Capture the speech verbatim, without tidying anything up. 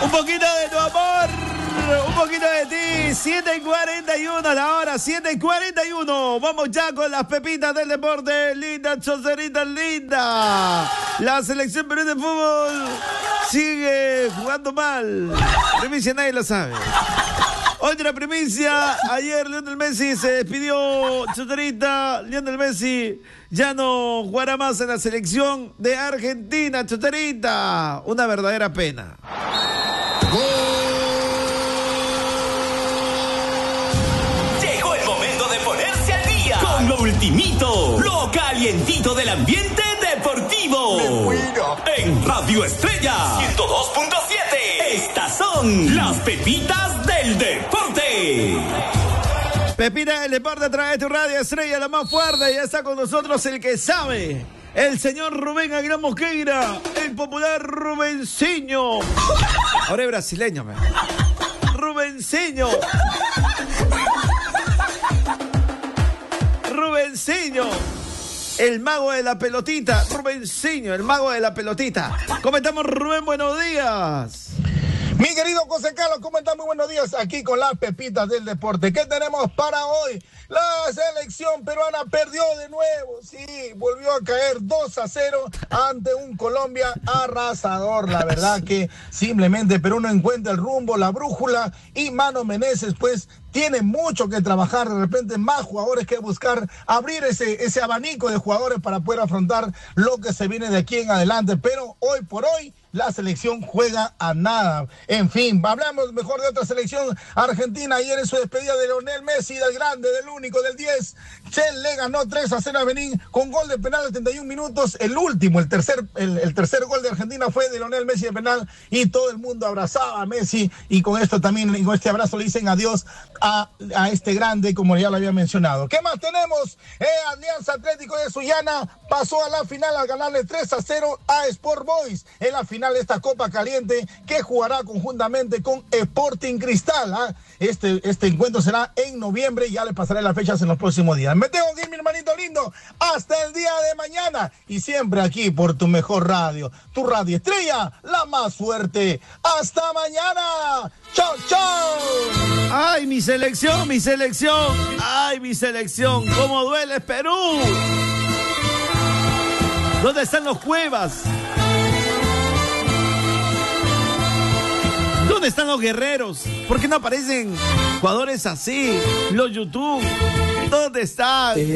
Un poquito de tu amor, un poquito de ti. siete y cuarenta y uno a la hora, siete y cuarenta y uno. Vamos ya con las pepitas del deporte. Linda, chocerita linda. La selección peruana de fútbol sigue jugando mal. Primicia nadie lo sabe. Otra primicia, ayer Lionel Messi se despidió, Choterita. Lionel Messi ya no jugará más en la selección de Argentina, Choterita. Una verdadera pena. Llegó el momento de ponerse al día con lo ultimito, lo calientito del ambiente deportivo. En Radio Estrella ciento dos punto siete. Estas son las pepitas del deporte. Pepita del deporte a través de tu Radio Estrella, la más fuerte. Ya está con nosotros el que sabe, el señor Rubén Aguilar Mosqueira, el popular Rubensinho. Ahora es brasileño, man. Rubensinho. Rubensinho. El mago de la pelotita, Rubensinho, el mago de la pelotita. ¿Cómo estamos, Rubén? Buenos días. Mi querido José Carlos, ¿cómo están? Muy buenos días aquí con las pepitas del deporte. ¿Qué tenemos para hoy? La selección peruana perdió de nuevo, sí, volvió a caer dos a cero ante un Colombia arrasador. La verdad que simplemente Perú no encuentra el rumbo, la brújula, y Mano Menezes pues tiene mucho que trabajar, de repente más jugadores que buscar, abrir ese, ese abanico de jugadores para poder afrontar lo que se viene de aquí en adelante, pero hoy por hoy la selección juega a nada. En fin, hablamos mejor de otra selección, Argentina. Ayer en su despedida de Lionel Messi, del grande, del único, del diez, se le ganó tres a cero a Benín con gol de penal de treinta y un minutos. El último, el tercer, el, el tercer gol de Argentina fue de Lionel Messi de penal, y todo el mundo abrazaba a Messi, y con esto también, y con este abrazo le dicen adiós a, a este grande, como ya lo había mencionado. ¿Qué más tenemos? Eh, Alianza Atlético de Sullana pasó a la final al ganarle tres a cero a Sport Boys en la final de esta Copa Caliente, que jugará conjuntamente con Sporting Cristal. ¿eh? Este, este encuentro será en noviembre, y ya le pasaré las fechas en los próximos días. Me tengo que ir, mi hermanito lindo, hasta el día de mañana, y siempre aquí por tu mejor radio, tu Radio Estrella, la más fuerte. ¡Hasta mañana! ¡Chao, chao! ¡Ay, mi selección, mi selección! ¡Ay, mi selección! ¿Cómo duele Perú? ¿Dónde están los Cuevas? ¿Dónde están los guerreros? ¿Por qué no aparecen jugadores así? Los YouTube. ¿Dónde están?